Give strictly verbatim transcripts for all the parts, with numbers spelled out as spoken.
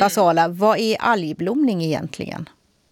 basala. Vad är algblomning egentligen?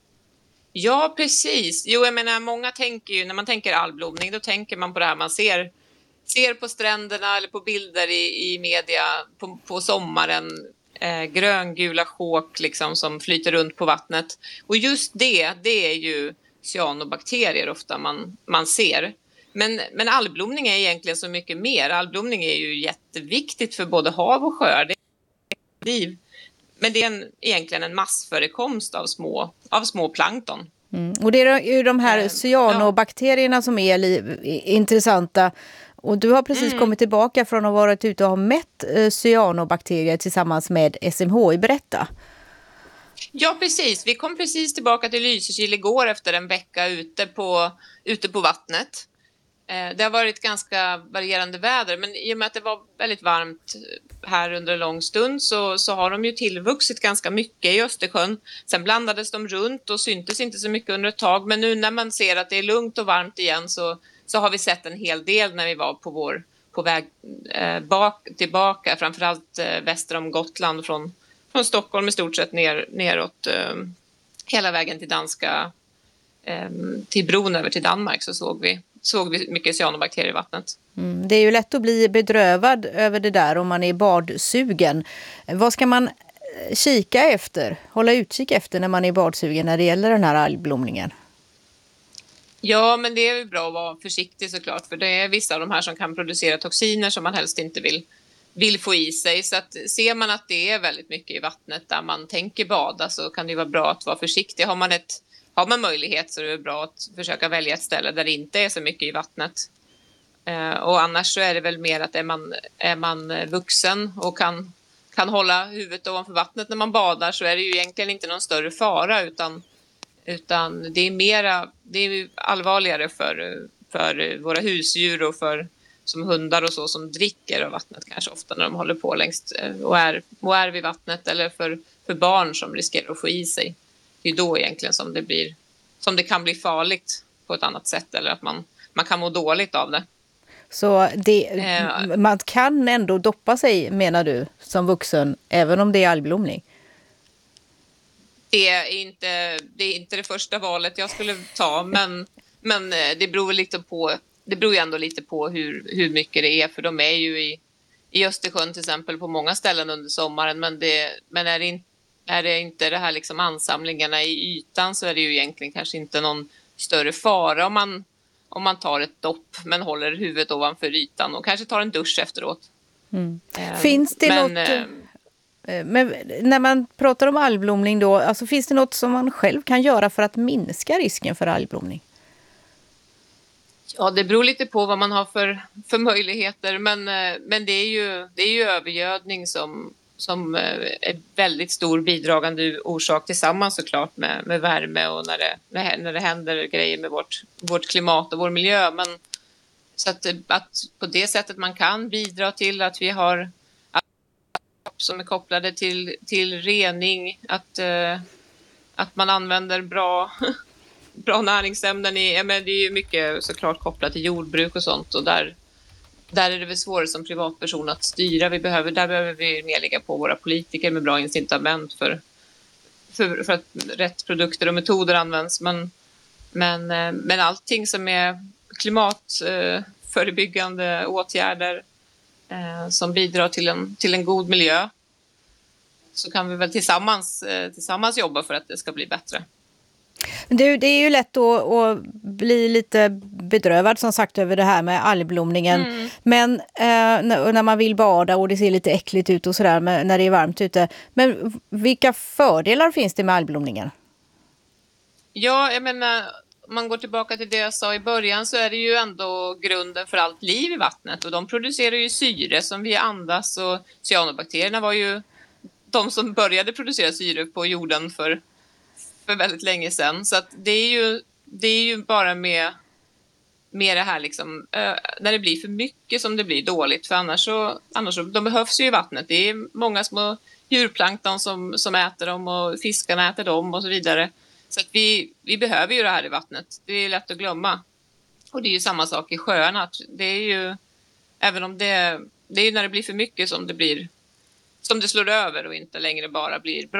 Ja, precis. Jo, jag menar, många tänker ju, när man tänker algblomning, då tänker man på det här man ser, ser på stränderna eller på bilder i, i media på, på sommaren. Eh, gröngula sjåk liksom som flyter runt på vattnet. Och just det, det är ju cyanobakterier ofta man, man ser. Men, men algblomning är egentligen så mycket mer. Algblomning är ju jätteviktigt för både hav och sjöar. Det är liv. Men det är en, egentligen en massförekomst av små, av små plankton. Mm. Och det är ju de här Eh, cyanobakterierna ja. som är li- intressanta. Och du har precis mm. kommit tillbaka från att ha varit ute och ha mätt eh, cyanobakterier tillsammans med S M H I. Berätta. Ja, precis. Vi kom precis tillbaka till Lysekil igår efter en vecka ute på, ute på vattnet. Eh, det har varit ganska varierande väder, men i och med att det var väldigt varmt här under en lång stund så, så har de ju tillvuxit ganska mycket i Östersjön. Sen blandades de runt och syntes inte så mycket under ett tag, men nu när man ser att det är lugnt och varmt igen så, så har vi sett en hel del när vi var på, vår, på väg eh, bak, tillbaka, framförallt eh, väster om Gotland från, från Stockholm i stort sett ner, neråt eh, hela vägen till danska eh, till bron över till Danmark så såg vi såg vi mycket cyanobakterier i vattnet. Mm, det är ju lätt att bli bedrövad över det där om man är badsugen. Vad ska man kika efter, hålla utkik efter när man är badsugen när det gäller den här algblomningen? Ja, men det är ju bra att vara försiktig såklart, för det är vissa av de här som kan producera toxiner som man helst inte vill, vill få i sig. Så att ser man att det är väldigt mycket i vattnet där man tänker bada så kan det vara bra att vara försiktig. Har man ett Har man möjlighet så är det bra att försöka välja ett ställe där det inte är så mycket i vattnet. Eh, och annars så är det väl mer att är man, är man vuxen och kan, kan hålla huvudet ovanför vattnet när man badar så är det ju egentligen inte någon större fara utan, utan det är mera, det är allvarligare för, för våra husdjur och för som hundar och så som dricker av vattnet kanske ofta när de håller på längst och är, och är vid vattnet eller för, för barn som riskerar att få i sig. Det är då egentligen som det blir som det kan bli farligt på ett annat sätt eller att man, man kan må dåligt av det. Så det, eh, man kan ändå doppa sig menar du som vuxen även om det är algblomning? Det är inte det, är inte det första valet jag skulle ta men, men det beror lite på det beror ju ändå lite på hur, hur mycket det är för de är ju i, i Östersjön till exempel på många ställen under sommaren men, det, men är det inte Är det inte det här liksom ansamlingarna i ytan så är det ju egentligen kanske inte någon större fara om man, om man tar ett dopp men håller huvudet ovanför ytan och kanske tar en dusch efteråt. Mm. Eh, finns det men, något, eh, men när man pratar om algblomning då, alltså finns det något som man själv kan göra för att minska risken för algblomning? Ja, det beror lite på vad man har för, för möjligheter men, men det, är ju, det är ju övergödning som som är väldigt stor bidragande orsak tillsammans såklart med, med värme och när det, när det händer grejer med vårt, vårt klimat och vår miljö. Men, så att, att på det sättet man kan bidra till att vi har som är kopplade till, till rening, att, att man använder bra, bra näringsämnen. I, men det är ju mycket såklart kopplat till jordbruk och sånt och där Där är det väl svårare som privatperson att styra. Vi behöver, där behöver vi mer lägga på våra politiker med bra incitament för, för, för att rätt produkter och metoder används. Men, men, men allting som är klimatförebyggande åtgärder eh, som bidrar till en, till en god miljö så kan vi väl tillsammans, eh, tillsammans jobba för att det ska bli bättre. Det, det är ju lätt att, att bli lite bedrövad som sagt över det här med algblomningen. Mm. Men eh, när, när man vill bada och det ser lite äckligt ut och sådär när det är varmt ute. Men vilka fördelar finns det med algblomningen? Ja, jag menar, om man går tillbaka till det jag sa i början så är det ju ändå grunden för allt liv i vattnet. Och de producerar ju syre som vi andas och cyanobakterierna var ju de som började producera syre på jorden för för väldigt länge sedan. Så att det är ju, det är ju bara med, med det här liksom, äh, när det blir för mycket som det blir dåligt. För annars så, annars så, de behövs ju i vattnet. Det är många små djurplankton som, som äter dem och fiskarna äter dem och så vidare. Så att vi, vi behöver ju det här i vattnet. Det är lätt att glömma. Och det är ju samma sak i sjöarna. Det är ju, även om det, det är när det blir för mycket som det blir, som det slår över och inte längre bara blir bra.